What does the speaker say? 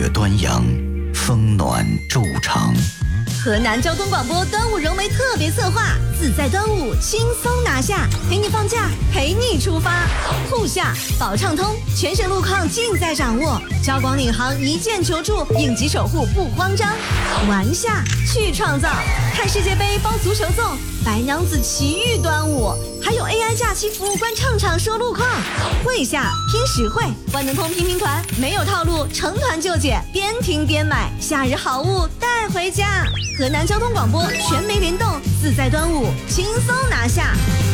端阳，风暖昼长。 河南交通广播端午融媒特别策划，自在端午轻松拿下，陪你放假，陪你出发。沪下保畅通，全省路况尽在掌握。交广领航一键求助，应急守护不慌张。玩下去创造，看世界杯包足球粽，白娘子奇遇端午，还有 AI 假期服务官畅畅说路况。会下拼实惠，万能通拼拼团，没有套路，成团就解，边听边买，夏日好物带回家。河南交通广播全媒联动，自在端午轻松拿下。